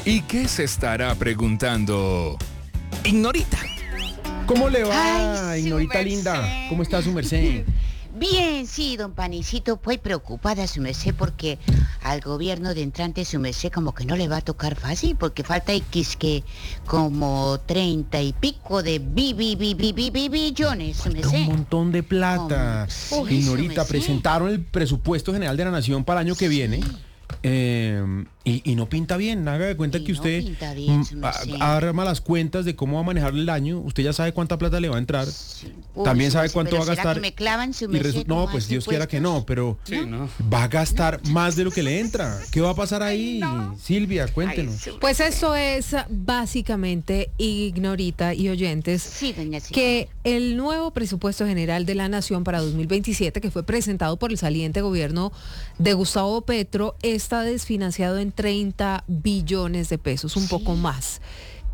¿Y qué se estará preguntando Ignorita? ¿Cómo le va, Ay, su Ignorita linda? merced. ¿Cómo está su merced? Bien, sí, don Panicito, pues preocupada su merced porque al gobierno de entrante su merced como que no le va a tocar fácil porque falta X que como 30 y pico de billones, su Un merced. montón de plata. Oh, sí, Ignorita, su merced. presentaron el presupuesto general de la Nación para el año que viene. Y no pinta bien. Haga de cuenta Y que no usted pinta bien, su merced. arma las cuentas de cómo va a manejar el año. Usted ya sabe cuánta plata le va a entrar. Uy, También su sabe merced, cuánto pero va a ¿será gastar. que me clavan su Y merced no, como pues hace Dios quiera que no, pero ¿No? va a gastar más de lo que le entra. ¿Qué va a pasar ahí? Silvia, cuéntenos. Pues eso es básicamente, Ignorita y oyentes, Sí, doña Silvia. que el nuevo presupuesto general de la Nación para 2027, que fue presentado por el saliente gobierno de Gustavo Petro, está desfinanciado en 30 billones de pesos, un poco más.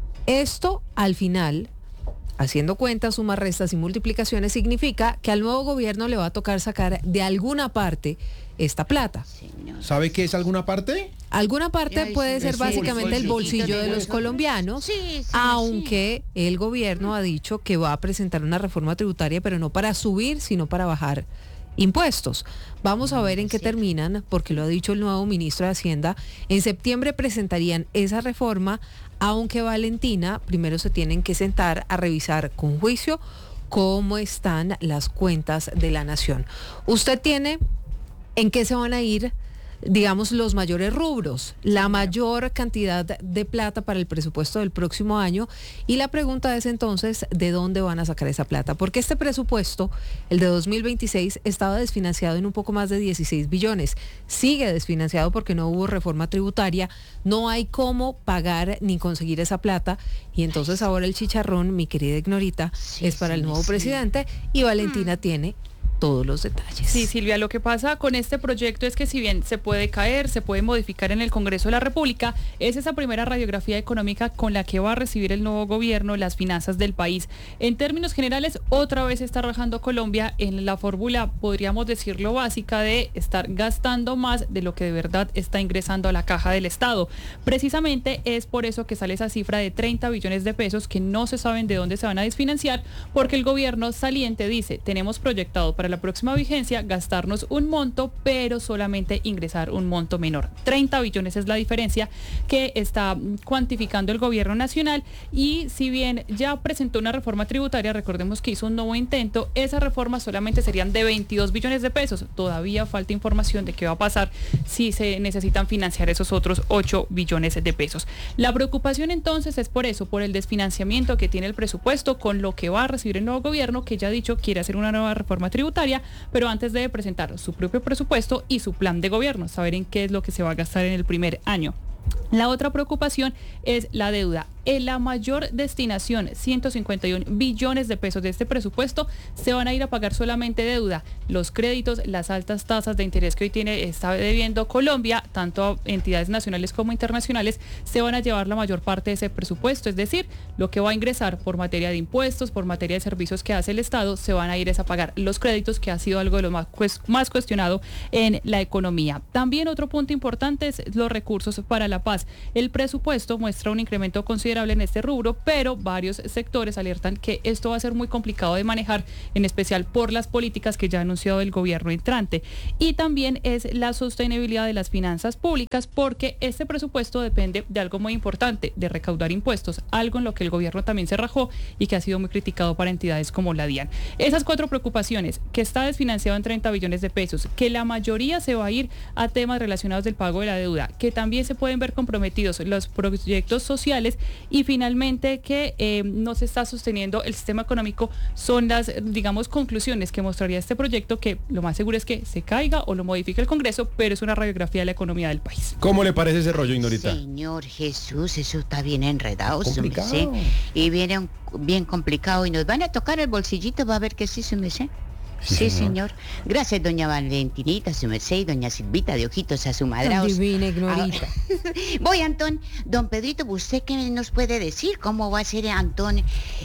Esto, al final, haciendo cuentas, sumas, restas y multiplicaciones, significa que al nuevo gobierno le va a tocar sacar de alguna parte esta plata. Señor. ¿Sabe qué es alguna parte? Alguna parte Ay, puede sí, ser sí, básicamente el bolsillo bolsillo de de los nosotros. colombianos, Sí, sí, aunque el gobierno ha dicho que va a presentar una reforma tributaria, pero no para subir, sino para bajar impuestos. Vamos a ver en qué Sí. terminan, porque lo ha dicho el nuevo ministro de Hacienda. En septiembre presentarían esa reforma, aunque Valentina, primero se tienen que sentar a revisar con juicio cómo están las cuentas de la nación. Usted tiene en qué se van a ir, digamos, los mayores rubros, la mayor cantidad de plata para el presupuesto del próximo año, y la pregunta es entonces, ¿de dónde van a sacar esa plata? Porque este presupuesto, el de 2026, estaba desfinanciado en un poco más de 16 billones, sigue desfinanciado porque no hubo reforma tributaria, no hay cómo pagar ni conseguir esa plata, y entonces ahora el chicharrón, mi querida Ignorita, Sí, es para el sí, nuevo sí. presidente, y Valentina tiene todos los detalles. Sí, Silvia, lo que pasa con este proyecto es que si bien se puede caer, se puede modificar en el Congreso de la República, es esa primera radiografía económica con la que va a recibir el nuevo gobierno las finanzas del país. En términos generales, otra vez está rajando Colombia en la fórmula, podríamos decirlo, básica de estar gastando más de lo que de verdad está ingresando a la caja del Estado. Precisamente es por eso que sale esa cifra de 30 billones de pesos que no se saben de dónde se van a desfinanciar, porque el gobierno saliente dice, tenemos proyectado para la próxima vigencia gastarnos un monto, pero solamente ingresar un monto menor. 30 billones es la diferencia que está cuantificando el gobierno nacional, y si bien ya presentó una reforma tributaria, recordemos que hizo un nuevo intento, esa reforma solamente serían de 22 billones de pesos. Todavía falta información de qué va a pasar si se necesitan financiar esos otros 8 billones de pesos. La preocupación entonces es por eso, por el desfinanciamiento que tiene el presupuesto con lo que va a recibir el nuevo gobierno, que ya ha dicho quiere hacer una nueva reforma tributaria, pero antes debe presentar su propio presupuesto y su plan de gobierno, saber en qué es lo que se va a gastar en el primer año. La otra preocupación es la deuda. En la mayor destinación, 151 billones de pesos de este presupuesto, se van a ir a pagar solamente deuda. Los créditos, las altas tasas de interés que hoy está debiendo Colombia, tanto a entidades nacionales como internacionales, se van a llevar la mayor parte de ese presupuesto. Es decir, lo que va a ingresar por materia de impuestos, por materia de servicios que hace el Estado, se van a ir a pagar los créditos, que ha sido algo de lo más cuestionado en la economía. También otro punto importante es los recursos para la paz. El presupuesto muestra un incremento considerable en este rubro, pero varios sectores alertan que esto va a ser muy complicado de manejar, en especial por las políticas que ya ha anunciado el gobierno entrante. Y también es la sostenibilidad de las finanzas públicas, porque este presupuesto depende de algo muy importante, de recaudar impuestos, algo en lo que el gobierno también se rajó y que ha sido muy criticado para entidades como la DIAN. Esas cuatro preocupaciones, que está desfinanciado en 30 billones de pesos, que la mayoría se va a ir a temas relacionados del pago de la deuda, que también se pueden ver comprometidos los proyectos sociales, y finalmente que no se está sosteniendo el sistema económico, son las, digamos, conclusiones que mostraría este proyecto, que lo más seguro es que se caiga o lo modifique el Congreso, pero es una radiografía de la economía del país. ¿Cómo le parece ese rollo, Ignorita? Señor Jesús, eso está bien enredado, su Complicado. merced. Y viene bien complicado, y nos van a tocar el bolsillito, va a ver que sí, su merced. Sí, señor. Gracias, doña Valentinita, su merced, y doña Silvita de ojitos a su madraos. Divina Ignorita. Voy, Antón. Don Pedrito, ¿usted qué nos puede decir? ¿Cómo va a ser, Antón,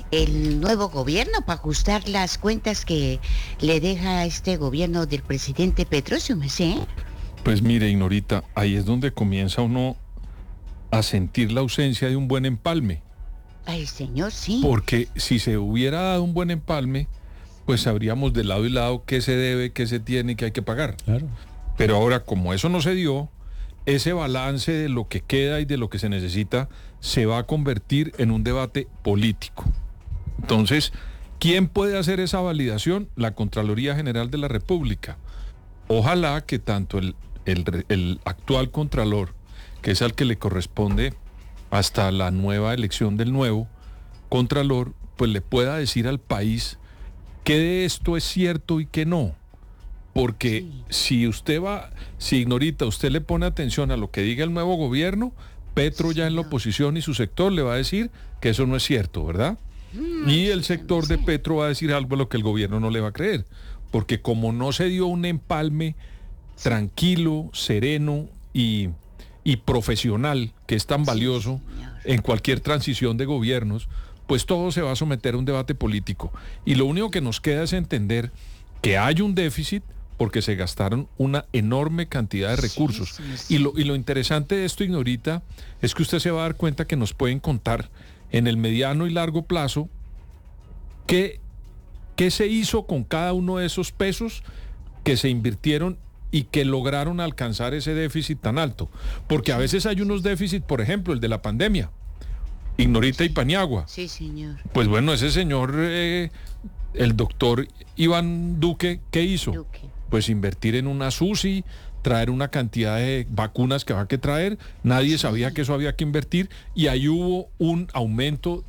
el nuevo gobierno para ajustar las cuentas que le deja este gobierno del presidente Petro, su merced? Pues mire, Ignorita, ahí es donde comienza uno a sentir la ausencia de un buen empalme. Ay, señor, sí. Porque si se hubiera dado un buen empalme, pues sabríamos de lado y lado qué se debe, qué se tiene y qué hay que pagar. Claro. Pero ahora, como eso no se dio, ese balance de lo que queda y de lo que se necesita se va a convertir en un debate político. Entonces, ¿quién puede hacer esa validación? La Contraloría General de la República. Ojalá que tanto el actual Contralor, que es al que le corresponde hasta la nueva elección del nuevo Contralor, pues le pueda decir al país qué de esto es cierto y qué no. Porque si Ignorita, usted le pone atención a lo que diga el nuevo gobierno, Petro ya en la oposición y su sector le va a decir que eso no es cierto, ¿verdad? Y el sector de Petro va a decir algo a lo que el gobierno no le va a creer. Porque como no se dio un empalme tranquilo, sereno y profesional, que es tan valioso en cualquier transición de gobiernos, pues todo se va a someter a un debate político. Y lo único que nos queda es entender que hay un déficit porque se gastaron una enorme cantidad de recursos. Y lo interesante de esto, Ignorita, es que usted se va a dar cuenta que nos pueden contar en el mediano y largo plazo qué se hizo con cada uno de esos pesos que se invirtieron y que lograron alcanzar ese déficit tan alto. Porque a veces hay unos déficits, por ejemplo, el de la pandemia, Ignorita y Paniagua. Sí, señor. Pues bueno, ese señor, el doctor Iván Duque, ¿qué hizo? Pues invertir en una SUSI, traer una cantidad de vacunas que había que traer, nadie sabía que eso había que invertir, y ahí hubo un aumento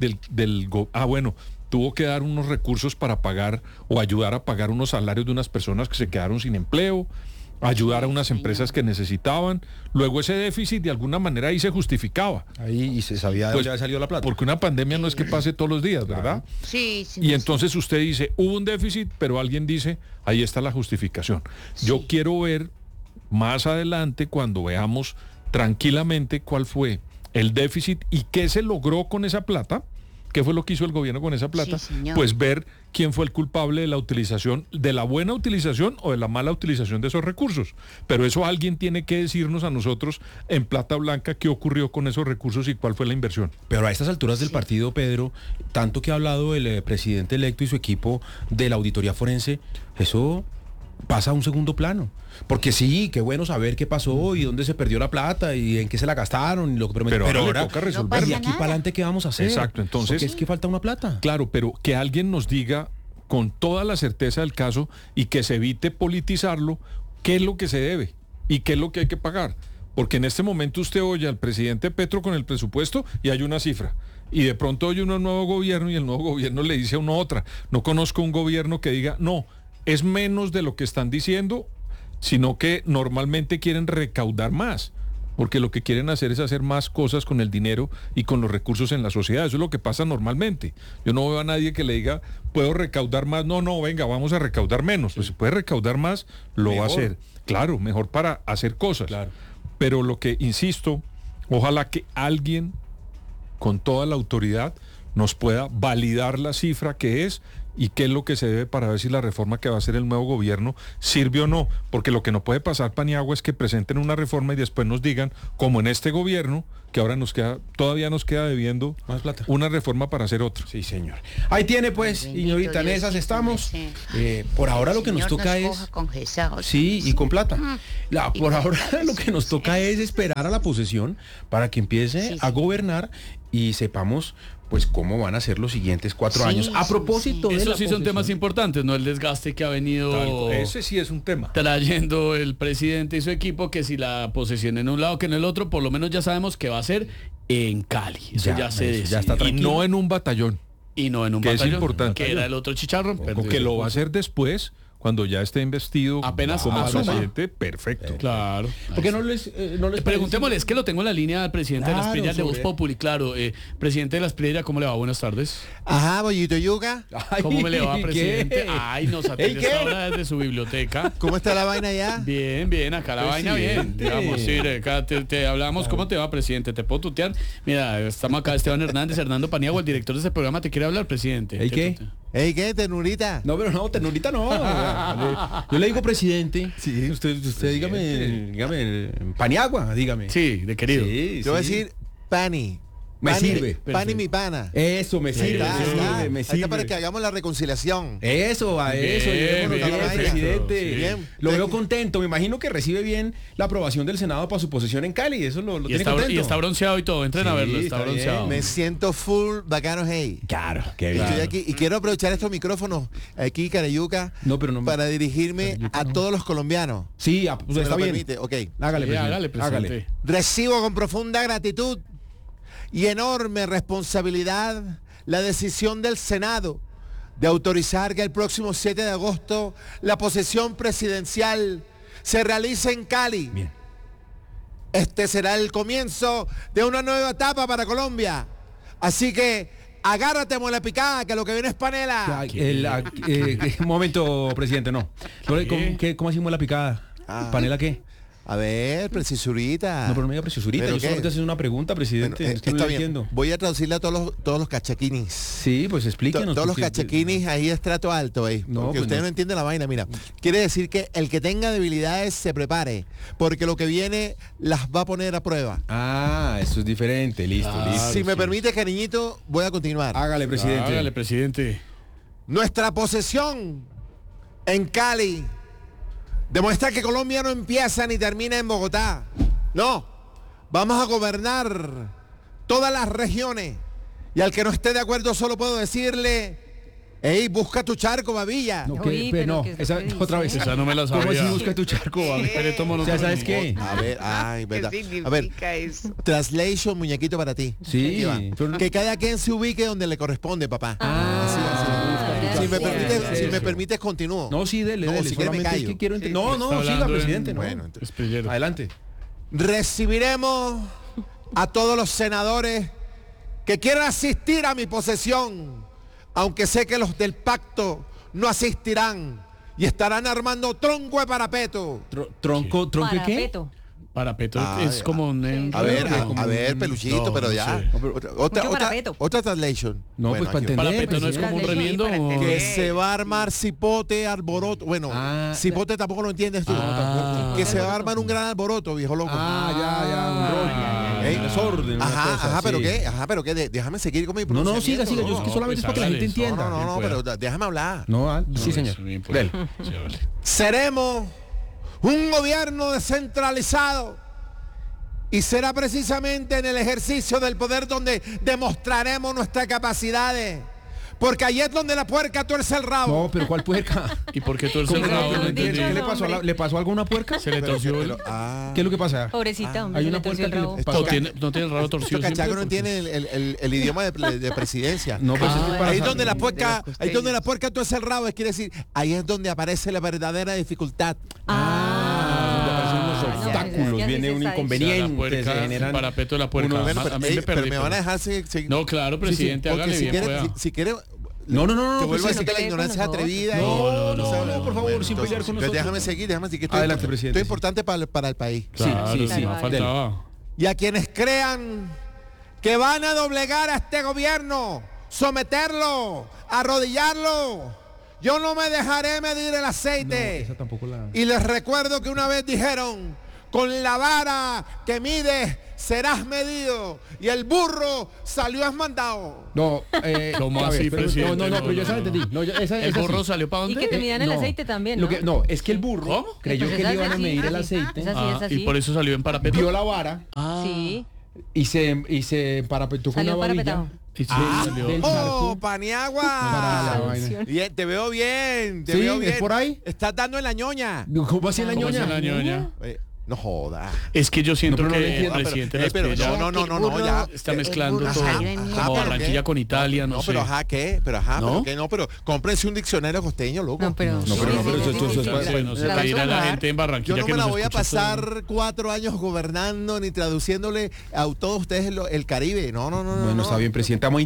tuvo que dar unos recursos para pagar o ayudar a pagar unos salarios de unas personas que se quedaron sin empleo, ayudar a unas empresas que necesitaban. Luego ese déficit de alguna manera ahí se justificaba. Ahí y se sabía de dónde había salido la plata. Porque una pandemia no es que pase todos los días, ¿verdad? Sí. Y entonces usted dice, hubo un déficit, pero alguien dice, ahí está la justificación. Yo quiero ver más adelante, cuando veamos tranquilamente cuál fue el déficit y qué se logró con esa plata, qué fue lo que hizo el gobierno con esa plata, pues ver quién fue el culpable de la utilización, de la buena utilización o de la mala utilización de esos recursos. Pero eso alguien tiene que decirnos a nosotros en plata blanca qué ocurrió con esos recursos y cuál fue la inversión. Pero a estas alturas del partido, Pedro, tanto que ha hablado el presidente electo y su equipo de la auditoría forense, eso pasa a un segundo plano. Porque sí, qué bueno saber qué pasó y dónde se perdió la plata y en qué se la gastaron y lo que prometieron. Pero ahora toca resolverlo. Y aquí para adelante, ¿qué vamos a hacer? Exacto, entonces. Porque es que falta una plata. Claro, pero que alguien nos diga con toda la certeza del caso y que se evite politizarlo, qué es lo que se debe y qué es lo que hay que pagar. Porque en este momento usted oye al presidente Petro con el presupuesto y hay una cifra. Y de pronto oye uno nuevo gobierno y el nuevo gobierno le dice a uno otra. No conozco un gobierno que diga, no, es menos de lo que están diciendo, sino que normalmente quieren recaudar más, porque lo que quieren hacer es hacer más cosas con el dinero y con los recursos en la sociedad. Eso es lo que pasa normalmente. Yo no veo a nadie que le diga, puedo recaudar más. No, venga, vamos a recaudar menos. Pues si puede recaudar más, lo va a hacer. Claro, mejor para hacer cosas. Claro. Pero lo que, insisto, ojalá que alguien con toda la autoridad nos pueda validar la cifra que es y qué es lo que se debe para ver si la reforma que va a hacer el nuevo gobierno sirve o no, porque lo que no puede pasar, Paniagua, es que presenten una reforma y después nos digan, como en este gobierno, que ahora todavía nos queda debiendo más plata, una reforma para hacer otra. Sí, señor. Ahí tiene, pues, y ahorita en esas estamos. Por ahora lo que nos toca es... Sí, y con plata. Por ahora lo que nos toca es esperar a la posesión para que empiece a gobernar y sepamos pues cómo van a ser los siguientes 4 años. A propósito de eso sí son temas importantes, ¿no? El desgaste que ha venido ese sí es un tema trayendo el presidente y su equipo, que si la posesión en un lado que en el otro, por lo menos ya sabemos que va a ser en Cali. Eso ya está tranquilo. Y no en un batallón. Y no en un que batallón, es importante. Que era el otro chicharrón. Que lo va a hacer después, cuando ya esté investido apenas como presidente. Perfecto. Claro. ¿Por qué no les preguntémosles, que lo tengo en la línea al presidente de las Prillas de Voz Populi? Claro, presidente de las Prillas, ¿cómo le va? Buenas tardes. Ajá, Bollito Yuga. ¿Cómo me le va, presidente? Ay, nos atiende esta hora desde su biblioteca. ¿Cómo está la vaina ya? Bien, acá la vaina bien. Digamos, sí, acá te hablamos. ¿Cómo te va, presidente? ¿Te puedo tutear? Mira, estamos acá, Esteban Hernández, Hernando Paniagua, el director de este programa, te quiere hablar, presidente. ¿Qué, ternurita? No, pero no, ternurita no. Yo le digo presidente. Sí. Usted dígame, Paniagua, dígame. Sí, de querido. Sí, yo voy a decir pani. Me sirve. Pan y mi pana. Eso, me sirve, Ahí está, me ahí sirve. está para que hagamos la reconciliación. Eso, a eso, Bien, llevémonos bien, a la perfecto, presidente. sí. Bien. Lo veo contento, me imagino que recibe bien la aprobación del Senado para su posesión en Cali, eso lo Y tiene está, contento. y está bronceado y todo. Entren a Sí, verlo, está está bien. bronceado. Me siento full bacano, hey. Claro, qué bien. Estoy aquí y quiero aprovechar estos micrófonos aquí, Carayuca, No, pero no- para dirigirme a todos los colombianos. Sí, ¿Se me está lo bien. permite? Ok. Hágale, Sí, presidente. hágale, presidente. Hágale. Recibo con profunda gratitud y enorme responsabilidad la decisión del Senado de autorizar que el próximo 7 de agosto la posesión presidencial se realice en Cali. Bien. Este será el comienzo de una nueva etapa para Colombia. Así que agárrate, muela picada, que lo que viene es panela. Un momento, presidente, no. ¿Cómo hacemos la picada? Ah. ¿Panela qué? A ver, precisurita. No, pero no me diga preciosurita. ¿Pero Yo qué? solamente haciendo una pregunta, presidente. Bueno, es que no está lo bien. entiendo. Voy a traducirle a todos los cachaquinis. Sí, pues explíquenos. Todos los porque- cachaquinis ahí es trato alto, No, porque pues usted no. no entiende la vaina, mira. Quiere decir que el que tenga debilidades se prepare, porque lo que viene las va a poner a prueba. Ah, eso es diferente. Listo, listo. Si me permite, cariñito, voy a continuar. Hágale, presidente. Hágale, presidente. Nuestra posesión en Cali demuestra que Colombia no empieza ni termina en Bogotá. No, vamos a gobernar todas las regiones. Y al que no esté de acuerdo solo puedo decirle, hey, busca tu charco, babilla. No, Uy, pero pero no, ¿qué es lo esa que dice? otra vez. Esa no me la ¿Cómo sabía. así busca tu charco? A ver. Espere, tomo O sea, ¿sabes qué? A ver, ay, verdad. ¿Qué A ver, significa eso? translation, muñequito para ti. Sí, Aquí va. pero- Que cada quien se ubique donde le corresponde, papá. Ah, Si me gracias. permites, si me Eso. permites, continúo. No, sí, dele, No, dele. si quiere me Solamente es callo. que quiero entender. No, Está no, siga, hablando en- presidente. No. Bueno, entonces, Espillero. Adelante. recibiremos a todos los senadores que quieran asistir a mi posesión, aunque sé que los del pacto no asistirán y estarán armando tronco de parapeto. ¿Tronco qué? Parapeto. Parapeto Ah, es como un... A ver, como a ver, un- peluchito, no, pero no ya. sé. Otra, parapeto? otra translation. No, pues para aquí va. entender. Parapeto no es como un presidente. remiendo. para o- entender. Que se va a armar cipote, alboroto. Bueno, Ah, cipote tampoco lo entiendes tú. Ah. Que se va a armar un gran alboroto, viejo loco. Un rollo. ¿Eh? Un desorden. una Ajá, cosa, pero sí. qué, déjame seguir con mi No, no, siga, pronunciamiento, siga. Yo es que no, solamente es para pues que la gente hágale, entienda. No, Bien pero pueda. déjame hablar. No, sí, señor. Bien, pues. Dele. Sí, vale. Seremos un gobierno descentralizado y será precisamente en el ejercicio del poder donde demostraremos nuestras capacidades. Porque ahí es donde la puerca tuerce el rabo. No, pero ¿cuál puerca? ¿Y por qué tú eres ¿Cómo el que rabo? no No entiendo? entendí. ¿Qué le pasó? ¿Le pasó algo a una puerca? Se le torció el... ¿Qué es lo que pasa? Pobrecita, hombre, Hay se una le torció puerca el que le rabo. pasó. No tiene el rabo torcido Estos cachacos siempre, no porque- entienden el idioma de presidencia. No, pues es que para Ahí saber- donde la puerca, de los ahí donde la costeños. puerca tuerce el rabo, quiere decir, ahí es donde aparece la verdadera dificultad. Donde aparecen unos no, obstáculos, pues es que viene así un se está inconveniente, La se puerca, generan... el parapeto de la puerca. unos- Bueno, a pero, mí me pero perdí. me van a dejar seguir. No, claro, presidente, Porque hágale si bien, quiere, pueda. si quiere, No, te vuelvo a pues, decir que la pelee con ignorancia es nosotros. atrevida. No, por favor, sin pelear con Entonces, nosotros. déjame seguir, que estoy, Adelante, presidente, estoy sí. importante para el país. Claro, sí, sí, sí. no faltaba. Y a quienes crean que van a doblegar a este gobierno, someterlo, arrodillarlo, yo no me dejaré medir el aceite. Esa tampoco la... Y les recuerdo que una vez dijeron, con la vara que mides serás medido. Y el burro salió esmandado. No, ¿Cómo a ver, así, pero- presidente? No, pero yo No, esa la no. entendí. No, ¿El burro salió para Y dónde? que te midan el aceite también, ¿no? No, es que el burro ¿Cómo? creyó Pues que esa le iban a es así, medir el así. aceite, Es así, es así. Y por eso salió en parapeto. vio la vara Sí. y se parapetó con Salió una varilla parapetado. Y sí, salió. del ¡Oh, charco para Paniagua! la vaina. Bien, te veo bien, te Sí, veo ¿es bien. por ahí? Estás dando en la ñoña. ¿Cómo así la ¿Cómo es ñoña? la ñoña? No joda. Es que yo siento No, pero no que le el entiendo. presidente pero las pilla. no, ya. Está mezclando burro todo. salió en Como Niña. Barranquilla ¿qué? con Italia, no sé. pero ajá, ¿qué? Pero ajá, ¿No? pero qué, no, pero cómprense un diccionario costeño, loco. No, pero... No, pero eso es Bueno, se La va a pedirá a la tomar. gente en Yo Barranquilla no que me la nos voy a escucha pasar 4 años gobernando ni traduciéndole a todos ustedes el Caribe. No. Bueno, está bien, presidente. Vamos a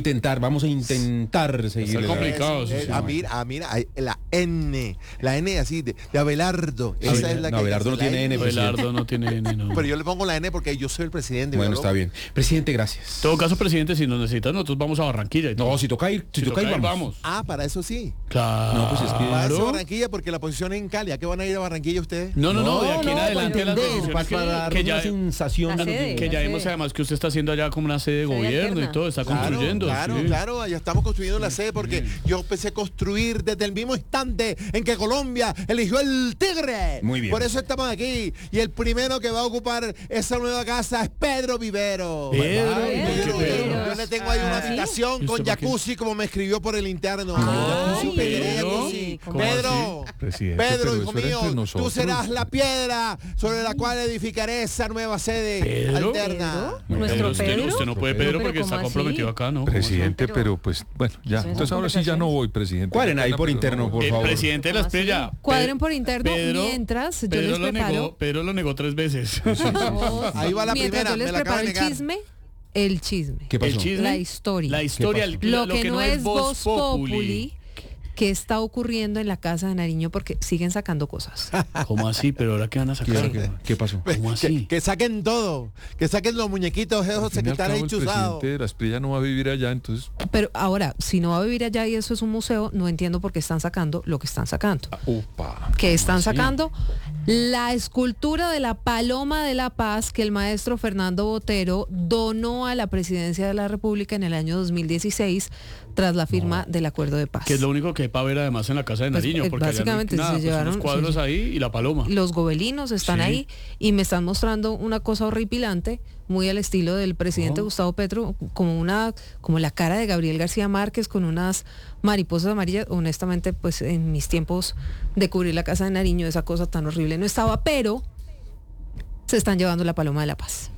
intentar seguir. Está complicado, sí, sí. Mira, la N así de Abelardo. Esa es la que Abelardo no la tiene N, Abelardo Eduardo no tiene N, no. Pero yo le pongo la N porque yo soy el presidente. Bueno, está bien. Presidente, gracias. En todo caso, presidente, si nos necesitas, nosotros vamos a Barranquilla. No, si toca ir, vamos. Ah, para eso sí. Claro. No, pues es que... Para eso Barranquilla, porque la posición es en Cali. ¿A qué van a ir a Barranquilla ustedes? No, de aquí en adelante las decisiones para dar una sensación que ya vimos además que usted está haciendo allá como una sede de gobierno y todo, está construyendo. Claro, allá estamos construyendo la sede porque yo empecé a construir desde el mismo instante en que Colombia eligió el Tigre. Muy bien. Por eso estamos aquí. Y el primero que va a ocupar esa nueva casa es Pedro Vivero. Pedro. Yo le tengo ahí una habitación con jacuzzi como me escribió por el interno. Pedro, hijo mío, tú serás la piedra sobre la cual edificaré esa nueva sede alterna. ¿Nuestro Pedro? Usted no puede, Pedro, porque está comprometido acá, ¿no? Presidente, pero pues, bueno, ya. Entonces ahora sí ya no voy, presidente. Cuadren ahí por interno, por favor. Presidente de la Estrella. Cuadren por interno mientras yo les preparo. Pedro lo negó 3 veces. Ahí va la primera, yo les me la acaba preparo de negar. el chisme. ¿Qué pasó? El chisme, La historia. Lo que no es Voz Populi, que está ocurriendo en la casa de Nariño porque siguen sacando cosas. ¿Cómo así? ¿Pero ahora qué van a sacar? ¿Qué pasó? ¿Cómo así? Que saquen todo, que saquen los muñequitos esos que están ahí El chuzados. presidente de la Estrella no va a vivir allá, entonces... Pero ahora, si no va a vivir allá y eso es un museo, no entiendo por qué están sacando lo que están sacando. Upa. Que están sacando la escultura de la Paloma de la Paz que el maestro Fernando Botero donó a la presidencia de la República en el año 2016 tras la firma del acuerdo de paz. Que es lo único que hay para ver además en la casa de Nariño, porque básicamente allá no hay nada, se llevaron unos cuadros ahí y la paloma. Los gobelinos están ahí y me están mostrando una cosa horripilante, muy al estilo del presidente Gustavo Petro, como la cara de Gabriel García Márquez con unas mariposas amarillas. Honestamente, pues en mis tiempos de cubrir la casa de Nariño, esa cosa tan horrible no estaba, pero se están llevando la Paloma de la Paz.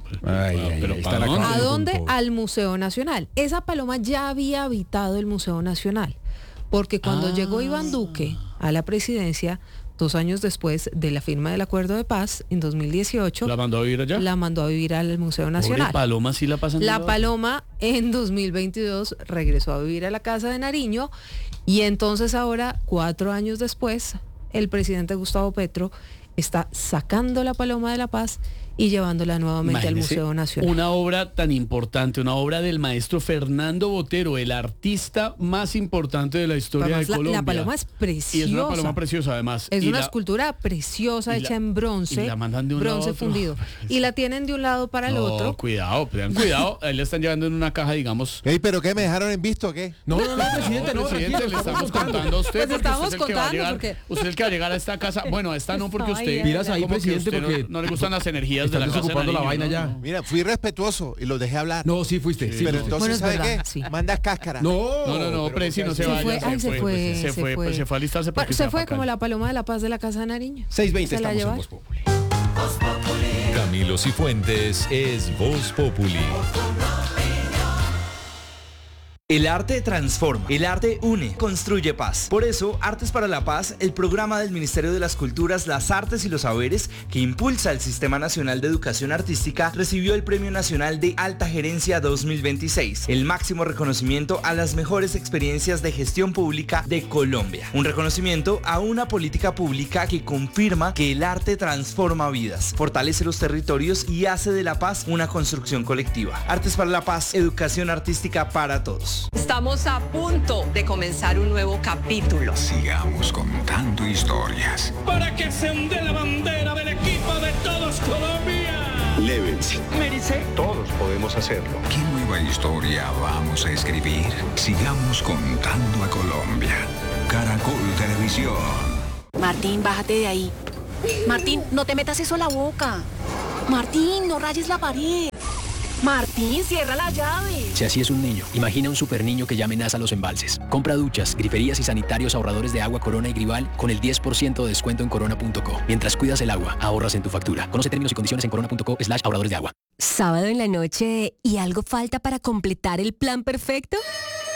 ¿A dónde? Al Museo Nacional. Esa paloma ya había habitado el Museo Nacional, porque cuando llegó Iván Duque a la presidencia, 2 años después de la firma del acuerdo de paz, en 2018... ¿La mandó a vivir allá? La mandó a vivir al Museo Nacional. Pobre paloma, sí la pasan. La paloma en 2022 regresó a vivir a la casa de Nariño y entonces ahora, 4 años después, el presidente Gustavo Petro está sacando la Paloma de la Paz y llevándola nuevamente al Museo Nacional. Una obra tan importante, una obra del maestro Fernando Botero, el artista más importante de la historia de Colombia. La paloma es preciosa. Y es una paloma preciosa además. Es una escultura preciosa hecha en bronce. Y la mandan de un bronce lado a otro. fundido. Y la tienen de un lado para el otro. Cuidado, tengan cuidado. Ahí le están llevando en una caja, digamos. Ey, ¿pero qué? ¿Me dejaron en visto o qué? No, presidente, no. Presidente, le estamos contando a usted. Pues estamos contando usted es el que va a llegar a esta casa. Bueno, esta no, porque usted... Miras ahí, como que presidente, usted porque no le gustan las energías de la casa de desocupando la vaina ya. Mira, fui respetuoso y los dejé hablar. No, sí fuiste. Sí, pero no. entonces, Bueno, es ¿sabe verdad, qué? sí. Mandas cáscara. No, Presi, no se vaya. Se fue a alistarse porque se fue como la Paloma de la Paz de la casa de Nariño. 6:20 ¿Se la estamos en llevan? Voz Populi. Camilo Cifuentes es Voz Populi. El arte transforma, el arte une, construye paz. Por eso, Artes para la Paz, el programa del Ministerio de las Culturas, las Artes y los Saberes, que impulsa el Sistema Nacional de Educación Artística, recibió el Premio Nacional de Alta Gerencia 2026, el máximo reconocimiento a las mejores experiencias de gestión pública de Colombia. Un reconocimiento a una política pública que confirma que el arte transforma vidas, fortalece los territorios y hace de la paz una construcción colectiva. Artes para la Paz, educación artística para todos. Estamos a punto de comenzar un nuevo capítulo. Sigamos contando historias. Para que se onde la bandera del equipo de todos Colombia. Lévense. Mérice. Todos podemos hacerlo. ¿Qué nueva historia vamos a escribir? Sigamos contando a Colombia. Caracol Televisión. Martín, bájate de ahí. Martín, no te metas eso a la boca. Martín, no rayes la pared. Martín, cierra la llave. Si así es un niño, imagina un super niño que ya amenaza los embalses. Compra duchas, griferías y sanitarios ahorradores de agua Corona y Grival con el 10% de descuento en corona.co. Mientras cuidas el agua, ahorras en tu factura. Conoce términos y condiciones en corona.co/ahorradores de agua. Sábado en la noche y algo falta para completar el plan perfecto.